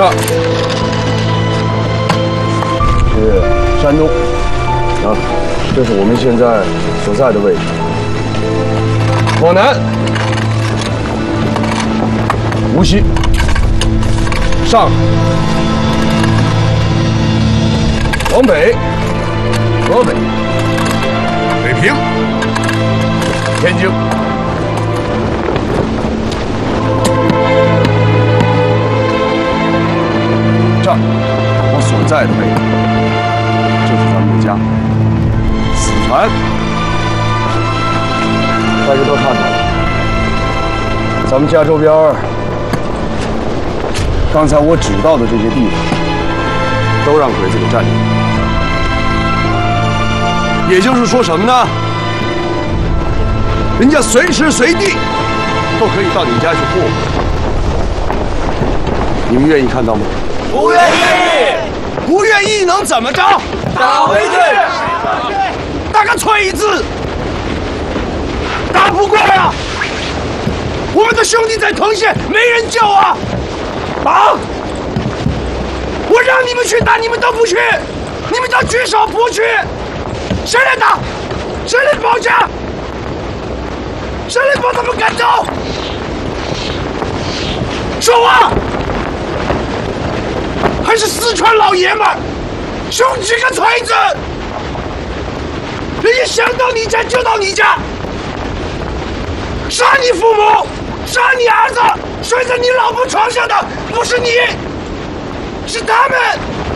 上。是山东啊，这是我们现在所在的位置。往南，无锡、上海；往北，河北、北平、天津。这儿，我所在的位置，就是咱们的家——四川。大家都看到了，咱们家周边刚才我指到的这些地方，都让鬼子给占领了。也就是说什么呢？人家随时随地都可以到你家去霍霍。你们愿意看到吗？ 不愿意。 不愿意能怎么着？ 打回去。 打个锤子！打不过呀！我们的兄弟在藤县，没人救啊！打！我让你们去打，你们都不去，你们都举手不去。谁来打？谁来保家？谁来把他们赶走？说话！还是四川老爷们儿，兄几个锤子！人家想到你家就到你家，杀你父母，杀你儿子，睡在你老婆床上的不是你，是他们。